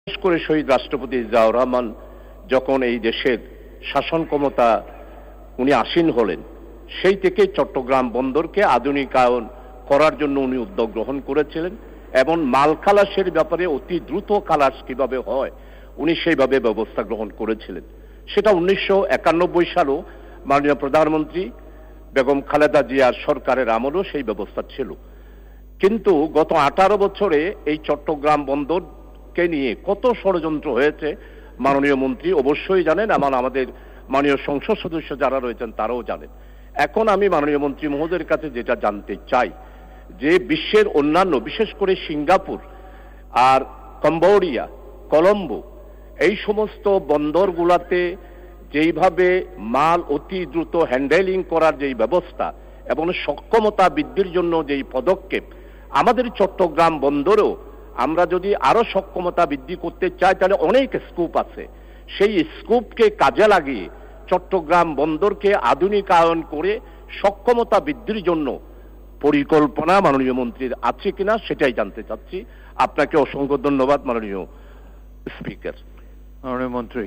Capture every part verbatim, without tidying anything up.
বিশেষ করে শহীদ রাষ্ট্রপতি জিয়াউর রহমান যখন এই দেশের শাসন ক্ষমতা উনি আসীন হলেন, সেই থেকে চট্টগ্রাম বন্দরকে আধুনিকায়ন করার জন্য উনি উদ্যোগ গ্রহণ করেছিলেন এবং মাল খালাসের ব্যাপারে অতি দ্রুত খালাস কিভাবে হয় উনি সেইভাবে ব্যবস্থা গ্রহণ করেছিলেন। সেটা উনিশশো একানব্বই সালেও মাননীয় প্রধানমন্ত্রী বেগম খালেদা জিয়ার সরকারের আমলেও সেই ব্যবস্থা ছিল। কিন্তু গত আঠারো বছরে এই চট্টগ্রাম বন্দরকে নিয়ে কত ষড়যন্ত্র হয়েছে মাননীয় মন্ত্রী অবশ্যই জানেন, আমার আমাদের মাননীয় সংসদ সদস্য যারা রয়েছেন তারাও জানেন। এখন আমি মাননীয় মন্ত্রী মহোদয়ের কাছে যেটা জানতে চাই যে বিশ্বের অন্যান্য বিশেষ করে সিঙ্গাপুর আর কম্বোডিয়া, কলম্বো এই সমস্ত বন্দরগুলাতে যেইভাবে মাল অতি দ্রুত হ্যান্ডেলিং করার যেই ব্যবস্থা এবং সক্ষমতা বৃদ্ধির জন্য যেই পদক্ষেপ, আমাদের চট্টগ্রাম বন্দরেও আমরা যদি আরো সক্ষমতা বৃদ্ধি করতে চাই তাহলে অনেক স্কোপ আছে। সেই স্কোপকে কাজে লাগিয়ে চট্টগ্রাম বন্দরকে আধুনিকায়ন করে সক্ষমতা বৃদ্ধির জন্য পরিকল্পনা মাননীয় মন্ত্রীর আছে কিনা সেটাই জানতে চাচ্ছি। আপনাকে অসংখ্য ধন্যবাদ মাননীয় স্পিকার। মাননীয় মন্ত্রী।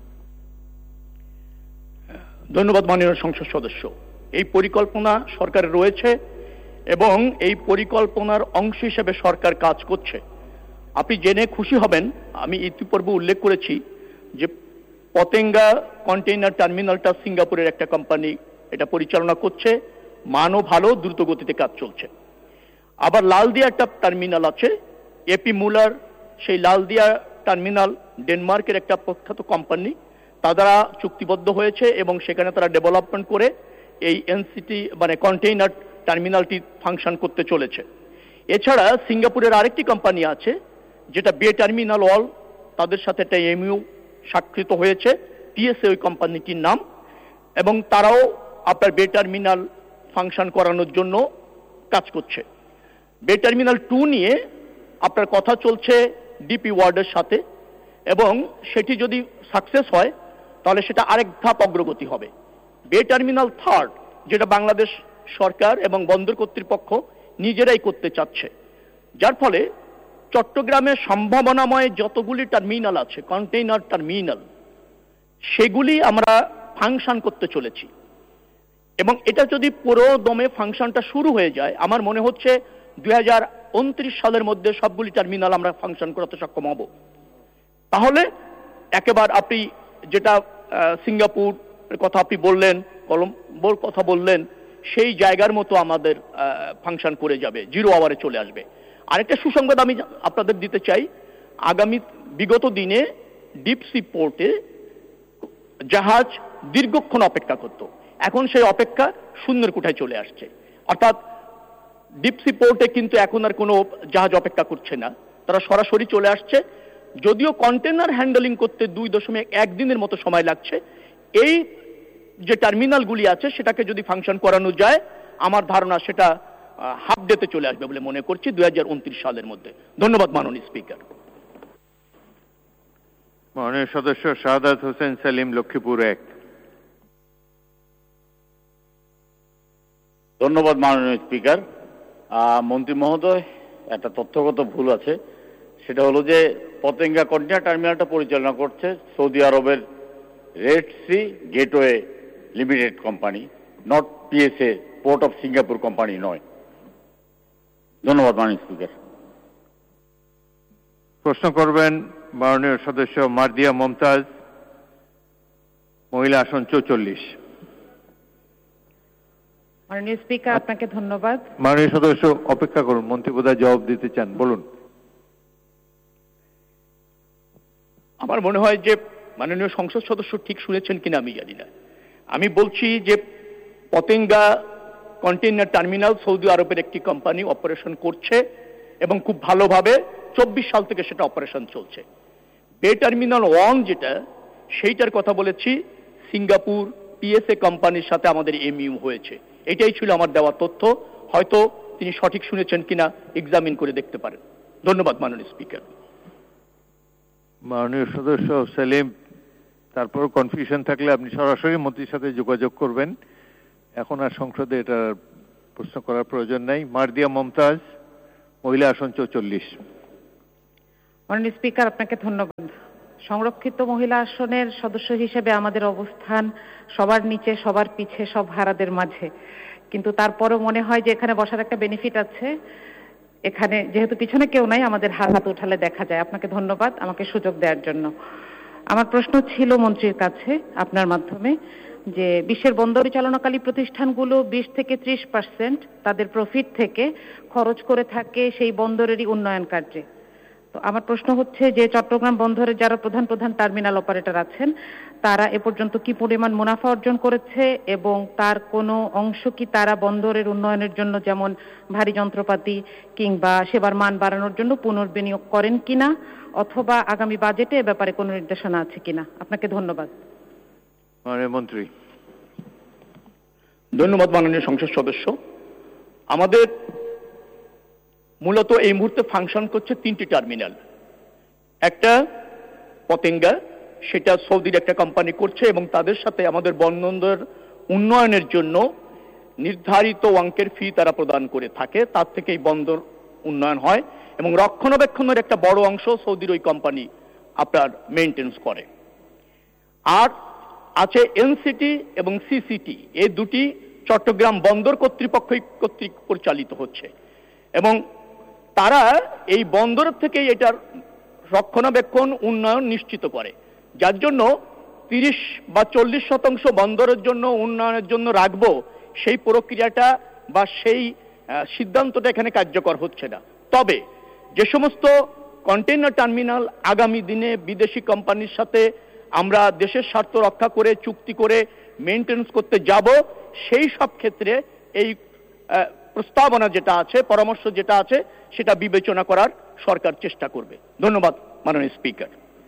ধন্যবাদ মাননীয় সংসদ সদস্য। এই পরিকল্পনা সরকারের রয়েছে এবং এই পরিকল্পনার অংশ হিসেবে সরকার কাজ করছে। আপনি জেনে খুশি হবেন, আমি ইতিপূর্বে উল্লেখ করেছি যে পতেঙ্গা কন্টেইনার টার্মিনালটা সিঙ্গাপুরের একটা কোম্পানি এটা পরিচালনা করছে, মানও ভালো, দ্রুত গতিতে কাজ চলছে। আবার লালদিয়া একটা টার্মিনাল আছে, এপি মুলার, সেই লালদিয়া টার্মিনাল ডেনমার্কের একটা প্রখ্যাত কোম্পানি, তারা চুক্তিবদ্ধ হয়েছে এবং সেখানে তারা ডেভেলপমেন্ট করে এই এনসিটি মানে কন্টেইনার টার্মিনালটি ফাংশন করতে চলেছে। এছাড়া সিঙ্গাপুরের আরেকটি কোম্পানি আছে যেটা বে টার্মিনাল ওয়াল, তাদের সাথে একটা এমইউ স্বাক্ষরিত হয়েছে, টিএসএ ওই কোম্পানিটির নাম, এবং তারাও আপনার বে টার্মিনাল ফাংশন করানোর জন্য কাজ করছে। বে টার্মিনাল টু নিয়ে আপনার কথা চলছে ডিপি ওয়ার্ল্ডের সাথে এবং সেটি যদি সাকসেস হয় তাহলে সেটা আরেক ধাপ অগ্রগতি হবে। বে টার্মিনাল থার্ড যেটা বাংলাদেশ সরকার এবং বন্দর কর্তৃপক্ষ নিজেরাই করতে চাচ্ছে, যার ফলে চট্টগ্রামের সম্ভাবনাময় যতগুলি টার্মিনাল আছে কন্টেইনার টার্মিনাল সেগুলি আমরা ফাংশন করতে চলেছি এবং এটা যদি পুরো দমে ফাংশনটা শুরু হয়ে যায় আমার মনে হচ্ছে দুই হাজার উনত্রিশ সালের মধ্যে সবগুলি টার্মিনাল আমরা ফাংশন করাতে সক্ষম হব। তাহলে একেবারে আপনি যেটা সিঙ্গাপুর কথা আপনি বললেন, কলম্বোর কথা বললেন, সেই জায়গার মতো আমাদের ফাংশন করে যাবে, জিরো আওয়ারে চলে আসবে। আরেকটা সুসংবাদ আমি আপনাদের দিতে চাই, আগামী বিগত দিনে ডিপসি পোর্টে জাহাজ দীর্ঘক্ষণ অপেক্ষা করত, এখন সেই অপেক্ষা শূন্যের কোঠায় চলে আসছে। অর্থাৎ ডিপসি পোর্টে কিন্তু এখন আর কোনো জাহাজ অপেক্ষা করছে না, তারা সরাসরি চলে আসছে। যদিও কন্টেনার হ্যান্ডেলিং করতে দুই দশমিক এক দিনের মতো সময় লাগছে, এই যে টার্মিনালগুলি আছে সেটাকে যদি ফাংশন করানো যায় আমার ধারণা সেটা হাফ ডেতে চলে আসবে বলে মনে করছি দুই হাজার উনত্রিশ সালের মধ্যে। ধন্যবাদ মাননীয় স্পিকার। মাননীয় সদস্য শাহাদাত হোসেন সেলিম, লক্ষ্মীপুর এক। ধন্যবাদ মাননীয় স্পিকার। মন্ত্রী মহোদয়, একটা তথ্যগত ভুল আছে, সেটা হলো যে পতেঙ্গা কন্টেইনার টার্মিনালটা পরিচালনা করছে সৌদি আরবের Red Sea gateway limited company, not PSA port of Singapore company নয়। ধন্যবাদ মাননীয় স্পিকার। প্রশ্ন করবেন মাননীয় সদস্য মার্দিয়া মমতাজ, মহিলা আসন চৌচল্লিশ। মাননীয় স্পিকার, আপনাকে ধন্যবাদ। মাননীয় সদস্য অপেক্ষা করুন, মন্ত্রী বোধহয় জবাব দিতে চান, বলুন। আমার মনে হয় যে মাননীয় সংসদ সদস্য ঠিক শুনেছেন কিনা আমি জানি না, আমি বলছি যে পতেঙ্গা কন্টেইনার টার্মিনাল সৌদি আরবের একটি কোম্পানি অপারেশন করছে এবং খুব ভালোভাবে চব্বিশ সাল থেকে সেটা অপারেশন চলছে। বে টার্মিনাল ওয়ান যেটা, সেইটার কথা বলেছি সিঙ্গাপুর টিএসএ কোম্পানির সাথে আমাদের এমইউ হয়েছে। এটাই ছিল আমার দেওয়া তথ্য, হয়তো তিনি সঠিক শুনেছেন কিনা এক্সামিন করে দেখতে পারেন। ধন্যবাদ মাননীয় স্পিকার। মাননীয় সদস্য সেলিম, তারপর কনফিউশন থাকলে আপনি সরাসরি মন্ত্রীর সাথে যোগাযোগ করবেন, এখন আর সংসদে এটা প্রশ্ন করার প্রয়োজন নাই। মার্দিয়া মমতাজ, মহিলা আসন চৌচল্লিশ। মাননীয় স্পিকার, আপনাকে ধন্যবাদ। সংরক্ষিত মহিলা আসনের সদস্য হিসেবে আমাদের অবস্থান সবার নিচে, সবার পিছে, সব হারাদের মাঝে, কিন্তু তারপরও মনে হয় যে এখানে বসার একটা বেনিফিট আছে। এখানে যেহেতু পিছনে কেউ নাই, আমাদের হাত হাত উঠালে দেখা যায়। আপনাকে ধন্যবাদ আমাকে সুযোগ দেওয়ার জন্য। আমার প্রশ্ন ছিল মন্ত্রীর কাছে আপনার মাধ্যমে, যে বিশ্বের বন্দর পরিচালনাকারী প্রতিষ্ঠানগুলো বিশ থেকে ত্রিশ পার্সেন্ট তাদের প্রফিট থেকে খরচ করে থাকে সেই বন্দরেরই উন্নয়ন কার্যে। তো আমার প্রশ্ন হচ্ছে যে চট্টগ্রাম বন্দরের যারা প্রধান প্রধান টার্মিনাল অপারেটর আছেন, তারা এ পর্যন্ত কি পরিমাণ মুনাফা অর্জন করেছে এবং তার কোনো অংশ কি তারা বন্দরের উন্নয়নের জন্য, যেমন ভারী যন্ত্রপাতি কিংবা সেবার মান বাড়ানোর জন্য পুনর্বিনিয়োগ করেন কিনা, অথবা আগামী বাজেটে এ ব্যাপারে কোনো নির্দেশনা আছে কিনা? আপনাকে ধন্যবাদ। মাননীয় মন্ত্রী। ধন্যবাদ মাননীয় সংসদ সদস্য। আমাদের মূলত এই মুহূর্তে ফাংশন করছে তিনটি টার্মিনাল। একটা পতেঙ্গা, সেটা সৌদির একটা কোম্পানি করছে এবং তাদের সাথে আমাদের বন্দর উন্নয়নের জন্য নির্ধারিত অঙ্কের ফি তারা প্রদান করে থাকে, তার থেকে এই বন্দর উন্নয়ন হয় এবং রক্ষণাবেক্ষণের একটা বড় অংশ সৌদির ওই কোম্পানি আপনার মেইনটেন্স করে। আর আছে এনসিটি এবং সিসিটি, এই দুটি চট্টগ্রাম বন্দর কর্তৃপক্ষ কর্তৃক পরিচালিত হচ্ছে এবং তারা এই বন্দরের থেকে এটার রক্ষণাবেক্ষণ উন্নয়ন নিশ্চিত করে, যার জন্য তিরিশ বা চল্লিশ শতাংশ বন্দরের জন্য উন্নয়নের জন্য রাখবো, সেই প্রক্রিয়াটা বা সেই সিদ্ধান্তটা এখানে কার্যকর হচ্ছে না। তবে যে সমস্ত কন্টেইনার টার্মিনাল আগামী দিনে বিদেশি কোম্পানির সাথে আমরা দেশের স্বার্থ রক্ষা করে চুক্তি করে মেইনটেনেন্স করতে যাব, সেই সব ক্ষেত্রে এই প্রস্তাবনা যেটা আছে, পরামর্শ যেটা আছে, সেটা বিবেচনা করার সরকার চেষ্টা করবে। ধন্যবাদ মাননীয় স্পিকার।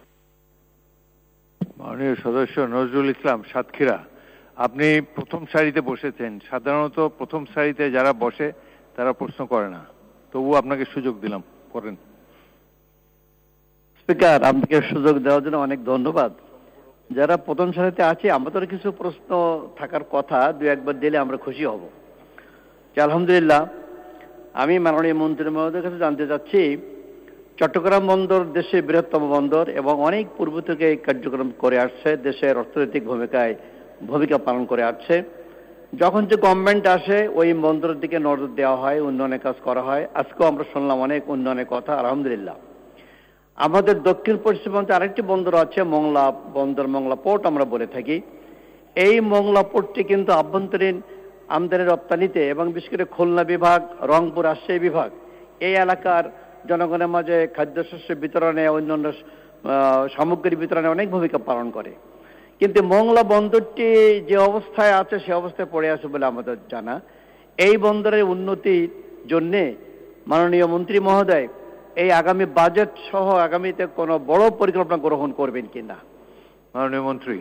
মাননীয় সদস্য নজরুল ইসলাম সাতক্ষীরা, আপনি প্রথম সারিতে বসেছেন। সাধারণত প্রথম সারিতে যারা বসে তারা প্রশ্ন করে না, তবু আপনাকে সুযোগ দিলাম, করেন। স্পিকার, আপনাকে সুযোগ দেওয়ার জন্য অনেক ধন্যবাদ। যারা প্রথম সারিতে আছে, আমাদের কিছু প্রশ্ন থাকার কথা, দু একবার দিলে আমরা খুশি হব। আলহামদুলিল্লাহ, আমি মাননীয় মন্ত্রী মহোদয়ের কাছে জানতে চাচ্ছি, চট্টগ্রাম বন্দর দেশের বৃহত্তম বন্দর এবং অনেক পূর্ব থেকে এই কার্যক্রম করে আসছে, দেশের অর্থনৈতিক ভূমিকায় ভূমিকা পালন করে আসছে। যখন যে গভর্নমেন্ট আসে ওই বন্দরের দিকে নজর দেওয়া হয়, উন্নয়নের কাজ করা হয়। আজকেও আমরা শুনলাম অনেক উন্নয়নের কথা, আলহামদুলিল্লাহ। আমাদের দক্ষিণ পশ্চিমাঞ্চলে আরেকটি বন্দর আছে, মংলা বন্দর, মংলা পোর্ট আমরা বলে থাকি। এই মংলা পোর্টটি কিন্তু আভ্যন্তরীণ আমদানি রপ্তানিতে এবং বিশেষ করে খুলনা বিভাগ, রংপুর, রাজশাহী বিভাগ, এই এলাকার জনগণের মাঝে খাদ্যশস্য বিতরণে, অন্যান্য সামগ্রী বিতরণে অনেক ভূমিকা পালন করে। কিন্তু মংলা বন্দরটি যে অবস্থায় আছে সে অবস্থায় পড়ে আছে বলে আমাদের জানা। এই বন্দরের উন্নতির জন্যে মাননীয় মন্ত্রী মহোদয় এই আগামী বাজেট সহ আগামীতে কোনো বড় পরিকল্পনা গ্রহণ করবেন কিনা? মাননীয় মন্ত্রী।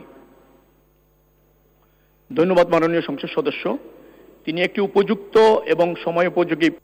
ধন্যবাদ মাননীয় সংসদ সদস্য। তিনি একটি উপযুক্ত এবং সময়োপযোগী